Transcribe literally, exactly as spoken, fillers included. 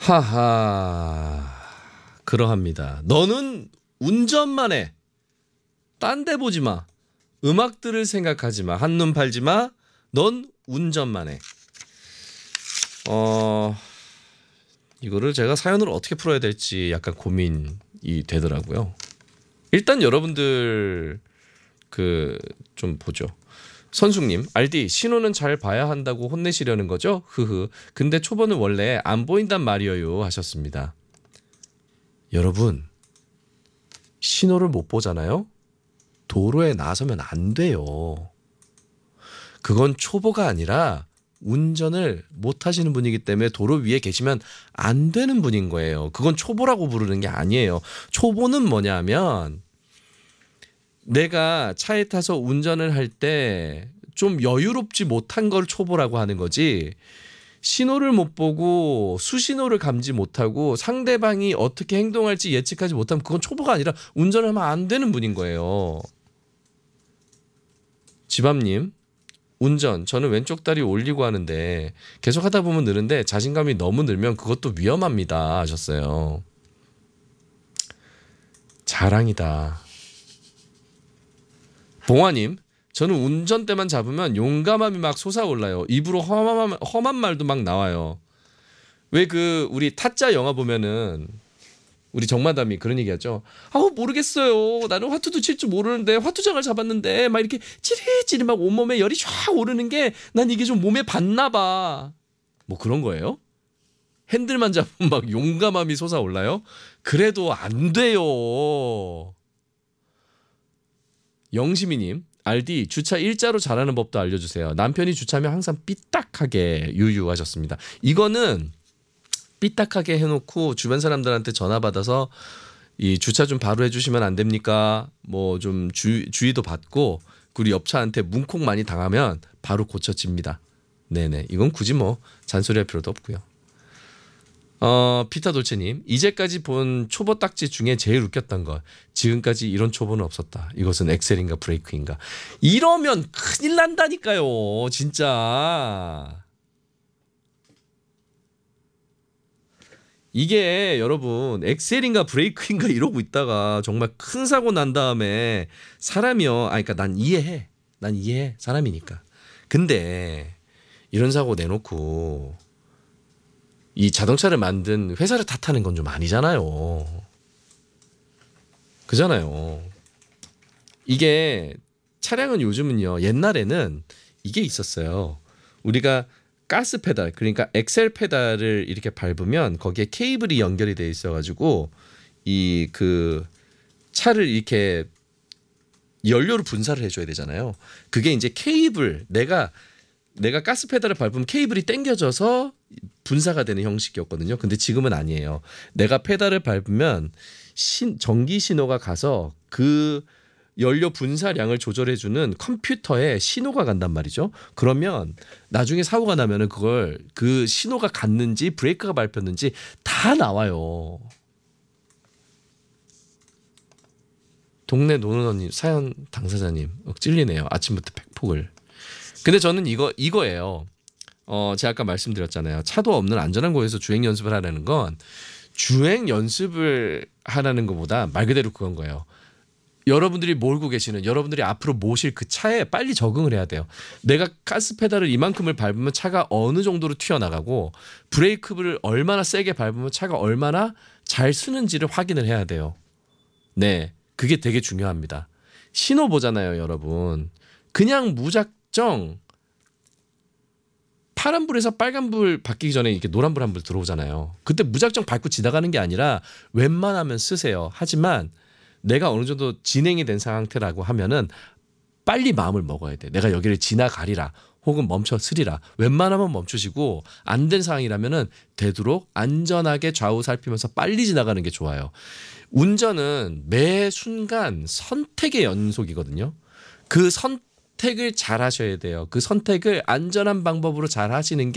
하하, 그러합니다. 너는 운전만 해. 딴 데 보지 마. 음악 들을 생각하지 마. 한눈 팔지 마. 넌 운전만 해. 어, 이거를 제가 사연으로 어떻게 풀어야 될지 약간 고민이 되더라고요. 일단 여러분들 그 좀 보죠. 선숙님, 알디 신호는 잘 봐야 한다고 혼내시려는 거죠? 흐흐. 근데 초보는 원래 안 보인단 말이에요 하셨습니다. 여러분, 신호를 못 보잖아요? 도로에 나서면 안 돼요. 그건 초보가 아니라 운전을 못 하시는 분이기 때문에 도로 위에 계시면 안 되는 분인 거예요. 그건 초보라고 부르는 게 아니에요. 초보는 뭐냐면 내가 차에 타서 운전을 할 때 좀 여유롭지 못한 걸 초보라고 하는 거지, 신호를 못 보고 수신호를 감지 못하고 상대방이 어떻게 행동할지 예측하지 못하면 그건 초보가 아니라 운전을 하면 안 되는 분인 거예요. 지밤님, 운전 저는 왼쪽 다리 올리고 하는데 계속 하다 보면 느는데 자신감이 너무 늘면 그것도 위험합니다 하셨어요. 자랑이다. 봉화님, 저는 운전대만 잡으면 용감함이 막 솟아올라요. 입으로 험한, 험한 말도 막 나와요. 왜 그 우리 타짜 영화 보면은 우리 정마담이 그런 얘기하죠. 아우 모르겠어요. 나는 화투도 칠 줄 모르는데 화투장을 잡았는데 막 이렇게 찌릿찌릿 막 온몸에 열이 쫙 오르는 게 난 이게 좀 몸에 받나 봐. 뭐 그런 거예요? 핸들만 잡으면 막 용감함이 솟아올라요? 그래도 안 돼요. 영시미님, 알디 주차 일자로 잘하는 법도 알려주세요. 남편이 주차하면 항상 삐딱하게 유유하셨습니다. 이거는 삐딱하게 해놓고 주변 사람들한테 전화 받아서 이 주차 좀 바로 해주시면 안 됩니까? 뭐 좀 주의도 받고 그리고 옆차한테 문콕 많이 당하면 바로 고쳐집니다. 네네, 이건 굳이 뭐 잔소리할 필요도 없고요. 어, 피타돌체님, 이제까지 본 초보 딱지 중에 제일 웃겼던 것. 지금까지 이런 초보는 없었다. 이것은 엑셀인가 브레이크인가. 이러면 큰일 난다니까요. 진짜. 이게 여러분 엑셀인가 브레이크인가 이러고 있다가 정말 큰 사고 난 다음에 사람이요. 아, 그러니까 난 이해해. 난 이해해. 사람이니까. 근데 이런 사고 내놓고 이 자동차를 만든 회사를 탓하는 건 좀 아니잖아요. 그잖아요. 이게 차량은 요즘은요. 옛날에는 이게 있었어요. 우리가 가스 페달, 그러니까 엑셀 페달을 이렇게 밟으면 거기에 케이블이 연결이 돼 있어가지고 이 그 차를 이렇게 연료를 분사를 해줘야 되잖아요. 그게 이제 케이블, 내가 내가 가스 페달을 밟으면 케이블이 당겨져서 분사가 되는 형식이었거든요. 근데 지금은 아니에요. 내가 페달을 밟으면 신, 전기 신호가 가서 그 연료 분사량을 조절해주는 컴퓨터에 신호가 간단 말이죠. 그러면 나중에 사고가 나면은 그걸 그 신호가 갔는지 브레이크가 밟혔는지 다 나와요. 동네 노는 언니 사연 당사자님 찔리네요. 아침부터 팩폭을. 근데 저는 이거 이거예요. 어, 제가 아까 말씀드렸잖아요. 차도 없는 안전한 곳에서 주행 연습을 하라는 건 주행 연습을 하라는 것보다 말 그대로 그건 거예요. 여러분들이 몰고 계시는, 여러분들이 앞으로 모실 그 차에 빨리 적응을 해야 돼요. 내가 가스 페달을 이만큼을 밟으면 차가 어느 정도로 튀어나가고 브레이크를 얼마나 세게 밟으면 차가 얼마나 잘 쓰는지를 확인을 해야 돼요. 네, 그게 되게 중요합니다. 신호 보잖아요, 여러분. 그냥 무작정 파란불에서 빨간불 바뀌기 전에 이렇게 노란불 한 불 들어오잖아요. 그때 무작정 밟고 지나가는 게 아니라 웬만하면 쓰세요. 하지만 내가 어느 정도 진행이 된 상태라고 하면은 빨리 마음을 먹어야 돼. 내가 여기를 지나가리라 혹은 멈춰서리라. 웬만하면 멈추시고 안 된 상황이라면은 되도록 안전하게 좌우 살피면서 빨리 지나가는 게 좋아요. 운전은 매 순간 선택의 연속이거든요. 그 선택을 잘 하셔야 돼요. 그 선택을 안전한 방법으로 잘 하시는 게